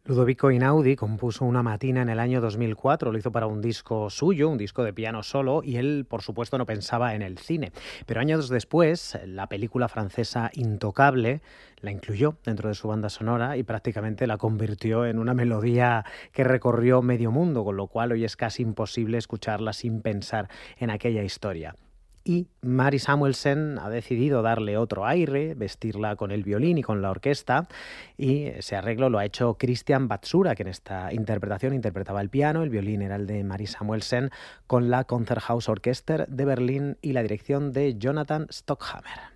Ludovico Einaudi compuso una matina en el año 2004, lo hizo para un disco suyo, un disco de piano solo, y él, por supuesto, no pensaba en el cine. Pero años después, la película francesa Intocable la incluyó dentro de su banda sonora y prácticamente la convirtió en una melodía que recorrió medio mundo, con lo cual hoy es casi imposible escucharla sin pensar en aquella historia. Y Mary Samuelsen ha decidido darle otro aire, vestirla con el violín y con la orquesta, y ese arreglo lo ha hecho Christian Batsura, que en esta interpretación interpretaba el piano, el violín era el de Mary Samuelsen, con la Konzerthaus Orchester de Berlín y la dirección de Jonathan Stockhammer.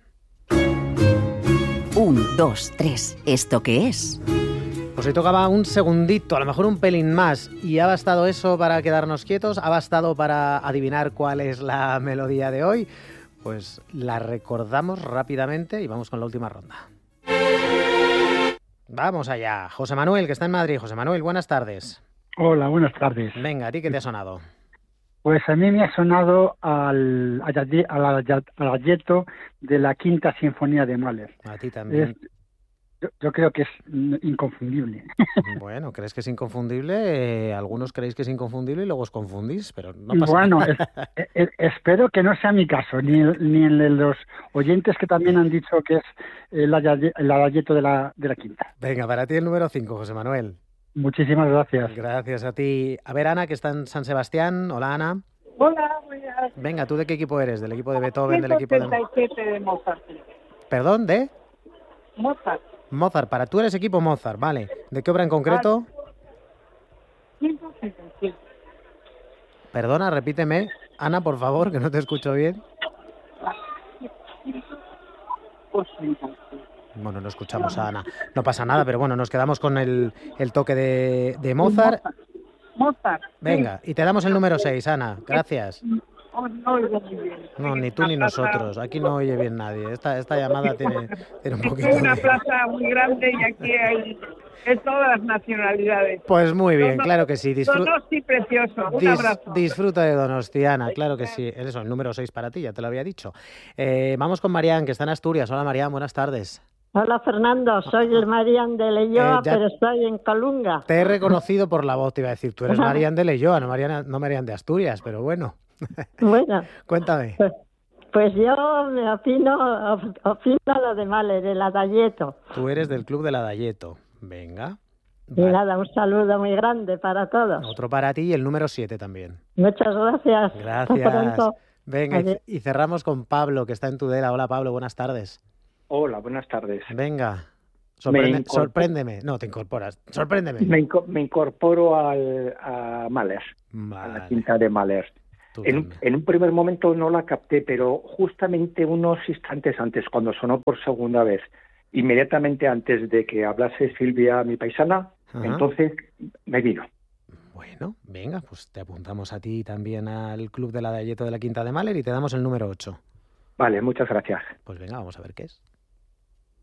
1, 2, 3, ¿esto qué es? Pues hoy tocaba un segundito, a lo mejor un pelín más, y ha bastado eso para quedarnos quietos, ha bastado para adivinar cuál es la melodía de hoy. Pues la recordamos rápidamente y vamos con la última ronda. Vamos allá. José Manuel, que está en Madrid. José Manuel, buenas tardes. Hola, buenas tardes. Venga, ¿a ti qué te ha sonado? Pues a mí me ha sonado al adagietto de la Quinta Sinfonía de Mahler. A ti también. Yo creo que es inconfundible. Bueno, ¿crees que es inconfundible? Algunos creéis que es inconfundible y luego os confundís, pero no pasa Bueno, nada. espero que no sea mi caso, ni el de los oyentes que también han dicho que es el adagietto de la Quinta. Venga, para ti el número 5, José Manuel. Muchísimas gracias. Gracias a ti. A ver, Ana, que está en San Sebastián. Hola, Ana. Hola, buenas. Venga, ¿tú de qué equipo eres? ¿Del equipo de Beethoven, del equipo de...? 137 de Mozart. ¿Perdón? ¿De? Mozart. Mozart. Para tú eres equipo Mozart, vale. ¿De qué obra en concreto? 137. Perdona, repíteme. Ana, por favor, que no te escucho bien. Bueno, no escuchamos a Ana. No pasa nada, pero bueno, nos quedamos con el toque de Mozart. Mozart. Venga, y te damos el número 6, Ana. Gracias. No oigo muy bien. No, ni tú ni nosotros. Aquí no oye bien nadie. Esta llamada tiene un poquito... Es una plaza muy grande y aquí hay de todas las nacionalidades. Pues muy bien, claro que sí. Donosti precioso. Un abrazo. Disfruta de Donosti, Ana, claro que sí. Eso, el número 6 para ti, ya te lo había dicho. Vamos con Marián, que está en Asturias. Hola, Marián, buenas tardes. Hola, Fernando. Soy el Marián de Leyoa, pero estoy en Calunga. Te he reconocido por la voz, te iba a decir. Tú eres Marián de Leyoa, no Marián de Asturias, pero bueno. Bueno. Cuéntame. Pues yo me opino lo de Mahler, el adagietto. Tú eres del club del adagietto. Venga. Vale. Y nada, un saludo muy grande para todos. Otro para ti y el número 7 también. Muchas gracias. Gracias. Hasta pronto. Venga, y cerramos con Pablo, que está en Tudela. Hola, Pablo, buenas tardes. Hola, buenas tardes. Venga, sorpréndeme. No, te incorporas. Sorpréndeme. Me incorporo a Mahler, a la Quinta de Mahler. En un primer momento no la capté, pero justamente unos instantes antes, cuando sonó por segunda vez, inmediatamente antes de que hablase Silvia, mi paisana, entonces me vino. Bueno, venga, pues te apuntamos a ti también al Club del Adagietto de la Quinta de Mahler y te damos el número 8. Vale, muchas gracias. Pues venga, vamos a ver qué es.